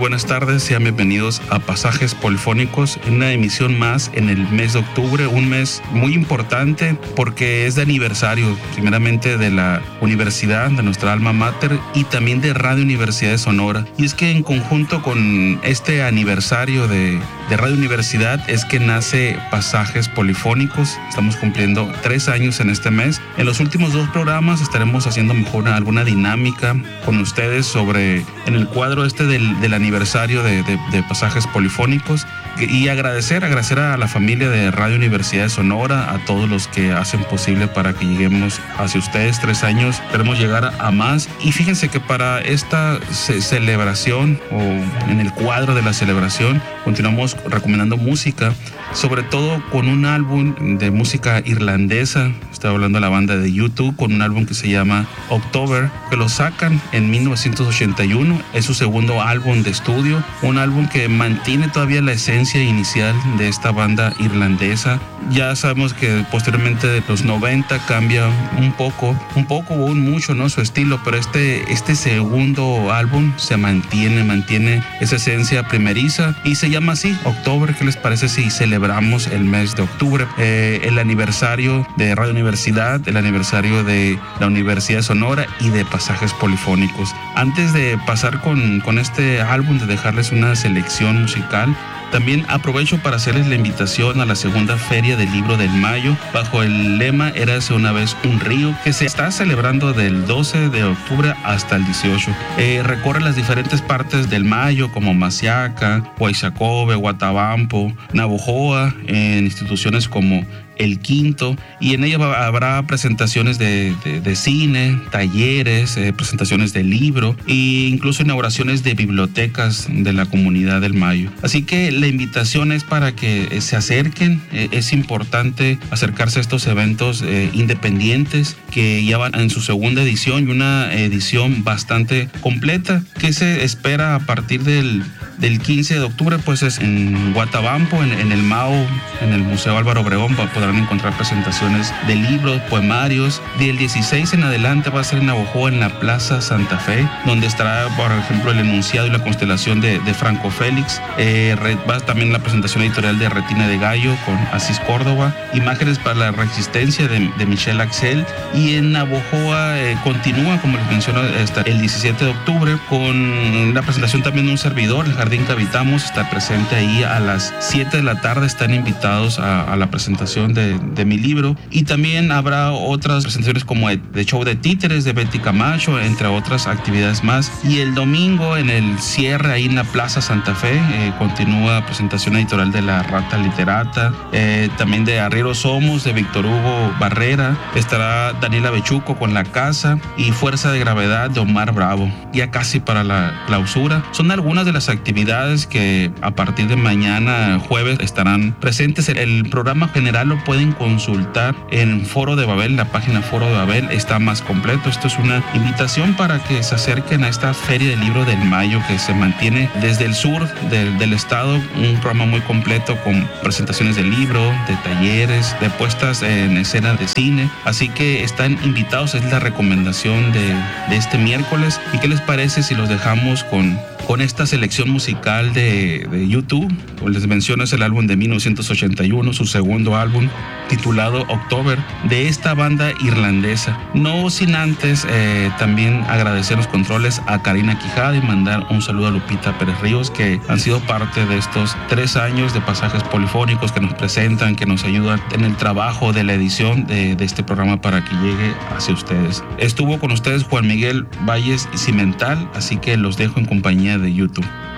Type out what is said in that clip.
buenas tardes, sean bienvenidos a Pasajes Polifónicos, una emisión más en el mes de octubre, un mes muy importante porque es de aniversario, primeramente de la universidad, de nuestra alma mater y también de Radio Universidad de Sonora. Y es que en conjunto con este aniversario de Radio Universidad es que nace Pasajes Polifónicos. Estamos cumpliendo 3 años en este mes. En los últimos 2 programas estaremos haciendo mejor alguna dinámica con ustedes sobre en el cuadro del aniversario de Pasajes Polifónicos, y agradecer a la familia de Radio Universidad de Sonora, a todos los que hacen posible para que lleguemos hacia ustedes. 3 años, esperemos llegar a más. Y fíjense que para esta celebración, o en el cuadro de la celebración, continuamos recomendando música, sobre todo con un álbum de música irlandesa. Estoy hablando de la banda de U2, con un álbum que se llama October, que lo sacan en 1981. Es su segundo álbum de estudio, un álbum que mantiene todavía la esencia inicial de esta banda irlandesa. Ya sabemos que posteriormente de los 90 cambia un poco o un mucho, ¿no?, su estilo, pero este segundo álbum se mantiene esa esencia primeriza y se llama así, October. ¿Qué les parece si celebramos el mes de octubre, el aniversario de Radio Universidad, el aniversario de la Universidad de Sonora y de Pasajes Polifónicos? Antes de pasar con este álbum, de dejarles una selección musical, también aprovecho para hacerles la invitación a la segunda Feria del Libro del Mayo, bajo el lema Érase una vez un río, que se está celebrando del 12 de octubre hasta el 18. Recorre las diferentes partes del Mayo, como Masiaca, Guayzacobe, Guatabampo, Navojoa, en instituciones como El Quinto, y en ella habrá presentaciones de cine, talleres, presentaciones de libro e incluso inauguraciones de bibliotecas de la comunidad del Mayo. Así que la invitación es para que se acerquen. Es importante acercarse a estos eventos independientes que ya van en su segunda edición, y una edición bastante completa que se espera a partir del 15 de octubre, pues es en Guatabampo, en el MAO, en el Museo Álvaro Obregón. Podrán encontrar presentaciones de libros, poemarios. Del 16 en adelante va a ser en Navojoa, en la Plaza Santa Fe, donde estará, por ejemplo, el enunciado y la constelación de Franco Félix. Va también la presentación editorial de Retina de Gallo con Asís Córdoba, Imágenes para la Resistencia de Michel Axel. Y en Navojoa continúa, como les menciono, hasta el 17 de octubre con la presentación también de un servidor, el Jardín que Habitamos. Está presente ahí a las 7 de la tarde. Están invitados a la presentación de mi libro, y también habrá otras presentaciones como de show de títeres de Betty Camacho, entre otras actividades más. Y el domingo, en el cierre ahí en la Plaza Santa Fe, continúa presentación editorial de La Rata Literata, también de Arrieros Somos de Víctor Hugo Barrera. Estará Daniela Bechuco con La Casa, y Fuerza de Gravedad de Omar Bravo. Ya casi para la clausura. Son algunas de las actividades que a partir de mañana jueves estarán presentes. El programa general lo pueden consultar en Foro de Babel, la página Foro de Babel está más completo. Esto es una invitación para que se acerquen a esta Feria del Libro del Mayo, que se mantiene desde el sur del estado, un programa muy completo con presentaciones de libro, de talleres, de puestas en escena de cine. Así que están invitados, es la recomendación de este miércoles. ¿Y qué les parece si los dejamos con esta selección musical de U2? Como les menciono, es el álbum de 1981, su segundo álbum, titulado October, de esta banda irlandesa. No sin antes también agradecer los controles a Karina Quijada y mandar un saludo a Lupita Pérez Ríos, que han sido parte de estos 3 años de Pasajes Polifónicos, que nos presentan, que nos ayudan en el trabajo de la edición de este programa para que llegue hacia ustedes. Estuvo con ustedes Juan Miguel Valles Cimental, así que los dejo en compañía de YouTube.